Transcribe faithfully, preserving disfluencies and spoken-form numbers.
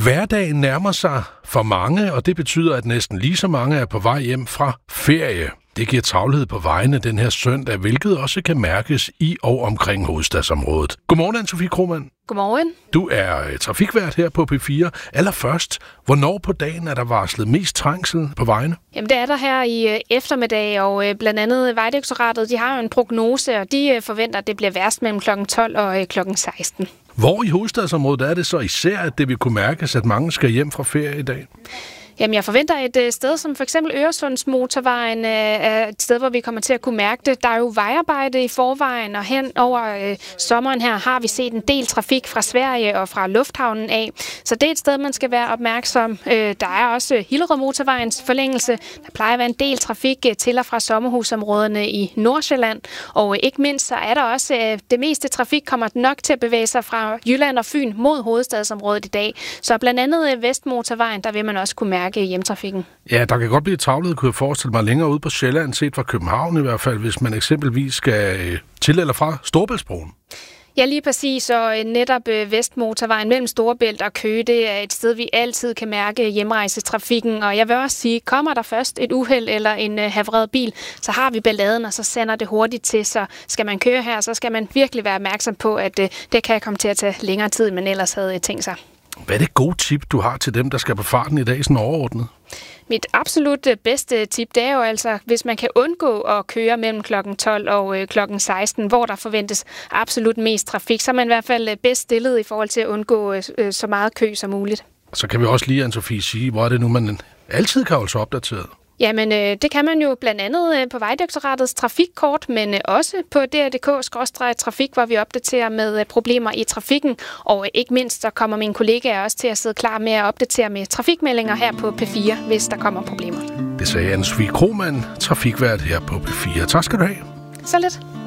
Hverdagen nærmer sig for mange, og det betyder, at næsten lige så mange er på vej hjem fra ferie. Det giver travlhed på vejene den her søndag, hvilket også kan mærkes i og omkring hovedstadsområdet. Godmorgen, Anne-Sophie Krohmann. Godmorgen. Du er trafikvært her på P fire. Allerførst, hvornår på dagen er der varslet mest trængsel på vejene? Jamen det er der her i eftermiddag, og blandt andet Vejdirektoratet, de har jo en prognose, og de forventer, at det bliver værst mellem klokken tolv og klokken seksten. Hvor i hovedstadsområdet er det så især, at det vil kunne mærkes, at mange skal hjem fra ferie i dag? Jamen, jeg forventer et sted som for eksempel Øresundsmotorvejen er et sted, hvor vi kommer til at kunne mærke det. Der er jo vejarbejde i forvejen, og hen over øh, sommeren her har vi set en del trafik fra Sverige og fra lufthavnen af. Så det er et sted, man skal være opmærksom. Øh, der er også Hillerød-motorvejens forlængelse. Der plejer at være en del trafik til og fra sommerhusområderne i Nordsjælland. Og ikke mindst så er der også øh, det meste trafik kommer nok til at bevæge sig fra Jylland og Fyn mod hovedstadsområdet i dag. Så blandt andet øh, Vestmotorvejen, der vil man også kunne mærke hjemtrafikken. Ja, der kan godt blive travlet, kunne jeg forestille mig, længere ude på Sjælland, set fra København i hvert fald, hvis man eksempelvis skal til eller fra Storebæltsbroen. Ja, lige præcis, og netop Vestmotorvejen mellem Storebælt og Køge, det er et sted, vi altid kan mærke hjemrejsetrafikken, og jeg vil også sige, kommer der først et uheld eller en havret bil, så har vi balladen, og så sender det hurtigt til, så skal man køre her, så skal man virkelig være opmærksom på, at det kan komme til at tage længere tid, men ellers havde tænkt sig. Hvad er det gode tip, du har til dem, der skal på farten i dag, sådan overordnet? Mit absolut bedste tip, det er jo altså, hvis man kan undgå at køre mellem klokken tolv og klokken seksten, hvor der forventes absolut mest trafik, så er man i hvert fald bedst stillet i forhold til at undgå så meget kø som muligt. Så kan vi også lige, Anne-Sophie, sige, hvor er det nu, man altid kan holde sig opdateret? Jamen, øh, det kan man jo blandt andet øh, på Vejdirektoratets trafikkort, men øh, også på d r punktum d k skråstreg trafik, hvor vi opdaterer med øh, problemer i trafikken. Og øh, ikke mindst, så kommer mine kollegaer også til at sidde klar med at opdatere med trafikmeldinger her på P fire, hvis der kommer problemer. Det sagde Anne-Sophie Krohmann, trafikvært her på P fire. Tak skal du have. Så lidt.